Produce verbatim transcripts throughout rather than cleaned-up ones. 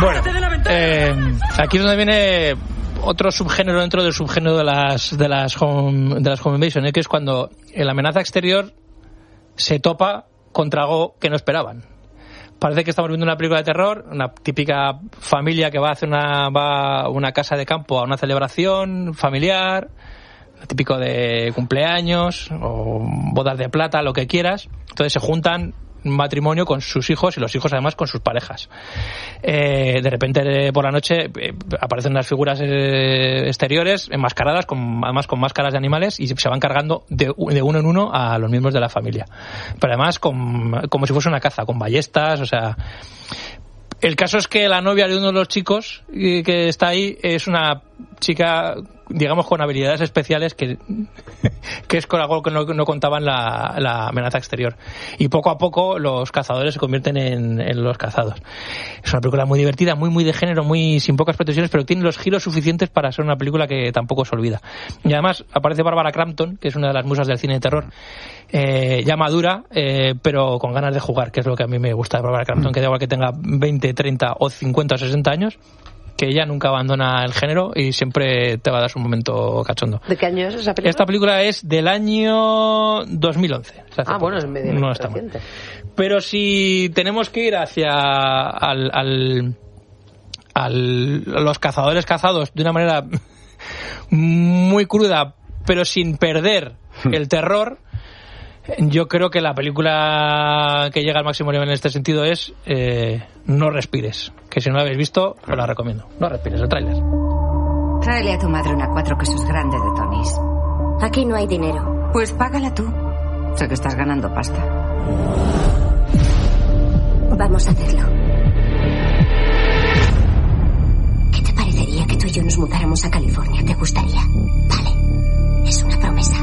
Bueno, eh, aquí es donde viene otro subgénero dentro del subgénero de las de las home, de las home invasion, ¿eh? Que es cuando la amenaza exterior se topa contra algo que no esperaban. Parece que estamos viendo una película de terror, una típica familia que va a hacer una, va a una casa de campo a una celebración familiar, típico de cumpleaños o bodas de plata, lo que quieras. Entonces se juntan un matrimonio con sus hijos y los hijos además con sus parejas. Eh, de repente por la noche eh, aparecen unas figuras eh, exteriores enmascaradas, con, además con máscaras de animales, y se van cargando de, de uno en uno a los miembros de la familia. Pero además con, como si fuese una caza, con ballestas, o sea... El caso es que la novia de uno de los chicos que está ahí es una chica, digamos, con habilidades especiales que, que es con algo que no, no contaban la, la amenaza exterior. Y poco a poco los cazadores se convierten en, en los cazados. Es una película muy divertida, muy muy de género, muy sin pocas pretensiones, pero tiene los giros suficientes para ser una película que tampoco se olvida. Y además aparece Barbara Crampton, que es una de las musas del cine de terror, eh, ya madura, eh, pero con ganas de jugar, que es lo que a mí me gusta de Barbara Crampton, que da igual que tenga veinte, treinta o cincuenta o sesenta años, que ella nunca abandona el género y siempre te va a dar su momento cachondo. ¿De qué año es esa película? Esta película es del año dos mil once. O sea, ah, bueno, es medio no está mal. Pero si tenemos que ir hacia al, al, al, los cazadores cazados de una manera muy cruda, pero sin perder el terror, yo creo que la película que llega al máximo nivel en este sentido es eh, No respires, que si no la habéis visto os la recomiendo. No respires, el tráiler. Tráele a tu madre una cuatro quesos grande de Tony's. Aquí no hay dinero. Pues págala tú. Sé que estás ganando pasta. Vamos a hacerlo. ¿Qué te parecería que tú y yo nos mudáramos a California? ¿Te gustaría? Vale, es una promesa.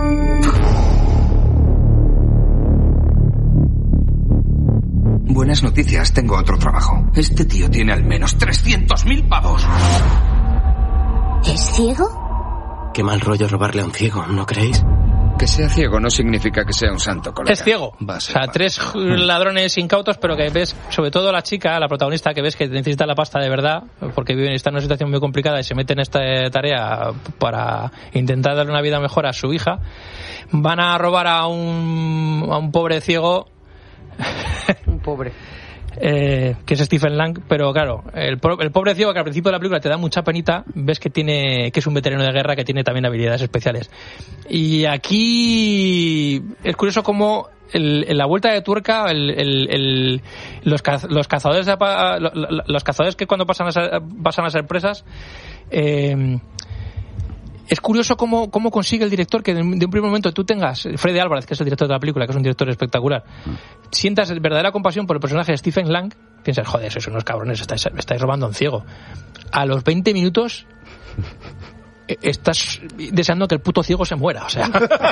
Buenas noticias, tengo otro trabajo. Este tío tiene al menos trescientos mil pavos. ¿Es ciego? Qué mal rollo robarle a un ciego, ¿no creéis? Que sea ciego no significa que sea un santo, colega. Es ciego. O sea, tres ladrones incautos, pero que ves, sobre todo la chica, la protagonista, que ves que necesita la pasta de verdad, porque vive, está en una situación muy complicada y se mete en esta tarea para intentar darle una vida mejor a su hija. Van a robar a un, a un pobre ciego. Un pobre. Eh, que es Stephen Lang, pero claro, el, el pobre ciego, que al principio de la película te da mucha penita, ves que tiene, que es un veterano de guerra que tiene también habilidades especiales. Y aquí es curioso cómo el, en la vuelta de tuerca el, el, el, los, caz, los cazadores de, los cazadores que cuando pasan a ser, pasan a ser presas, eh, es curioso cómo, cómo consigue el director que de un primer momento tú tengas, Freddy Álvarez, que es el director de la película, que es un director espectacular, sientas verdadera compasión por el personaje de Stephen Lang, piensas, joder, sois unos cabrones, estáis, estáis robando a un ciego. A los veinte minutos estás deseando que el puto ciego se muera, o sea.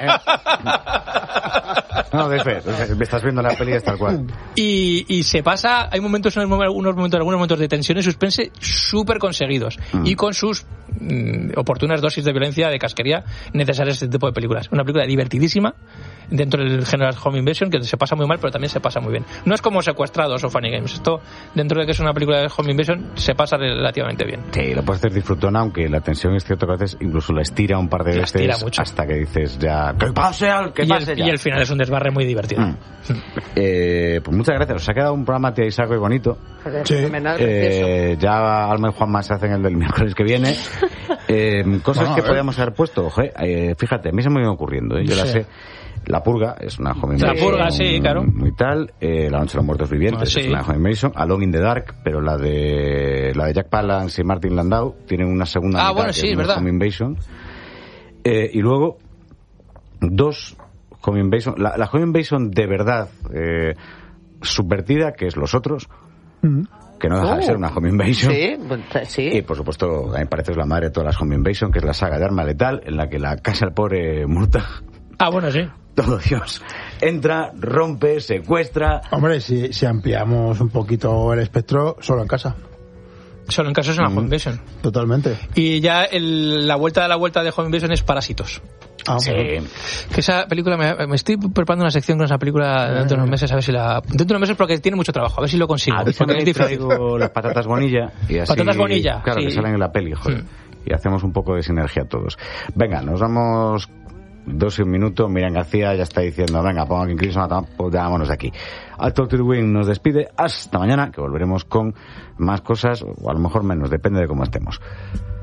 No, de fe, me estás viendo la peli, es tal cual. Y, y se pasa, hay momentos, unos momentos, algunos momentos de tensión y suspense súper conseguidos, mm. y con sus mm, oportunas dosis de violencia, de casquería necesarias a este tipo de películas. Una película divertidísima dentro del género Home Invasion, que se pasa muy mal, pero también se pasa muy bien. No es como Secuestrados o Funny Games. Esto, dentro de que es una película de Home Invasion, se pasa relativamente bien. Sí, lo puedes hacer disfrutona, aunque la tensión es cierto que a veces incluso la estira un par de la veces hasta que dices ya ¡que pase al que y pase el, ya! Y el final es un desbarre muy divertido. Mm. eh, pues muchas gracias. Os ha quedado un programa tía y saco y bonito. Sí. Eh, ya Alma y Juanma se hacen el del miércoles que viene. Eh, cosas bueno, que podríamos haber puesto. Oje, eh, fíjate, a mí se me iba ocurriendo. ¿eh? Yo sí. la sé. La Purga es una Home Invasion. La Purga, sí, claro. Muy tal. Eh, La Noche de los Muertos Vivientes ah, sí. es una Home Invasion. Alone in the Dark, pero la de la de Jack Palance y Martin Landau tienen una segunda ah, mitad bueno, que sí, es una verdad. Home Invasion. Eh, y luego dos Home Invasion. La, la Home Invasion de verdad eh, subvertida, que es Los Otros. Mm-hmm. Que no deja oh. de ser una Home Invasion. Sí, sí. Y por supuesto, a mí me parece la madre de todas las Home Invasion, que es la saga de Arma Letal, en la que la casa del pobre Murtagh. Ah, bueno, sí. Todo Dios. Entra, rompe, secuestra. Hombre, si, si ampliamos un poquito el espectro, Solo en Casa. Solo en Casa es una mm. Home Invasion. Totalmente. Y ya el, la vuelta de la vuelta de Home Invasion es Parásitos. Ah, Sí. bueno. Que esa película, me, me estoy preparando una sección con esa película dentro de unos meses, a ver si la... Dentro de unos meses porque tiene mucho trabajo, a ver si lo consigo. A ver si porque es me difícil. traigo las patatas bonilla y así... Patatas bonilla, Claro, sí. que salen en la peli, joder. Mm. Y hacemos un poco de sinergia todos. Venga, nos vamos dos y un minuto. Miriam García ya está diciendo, venga, pongo aquí Crimson, pues ya vámonos de aquí. Al Talk to the Wind nos despide. Hasta mañana, que volveremos con más cosas, o a lo mejor menos, depende de cómo estemos.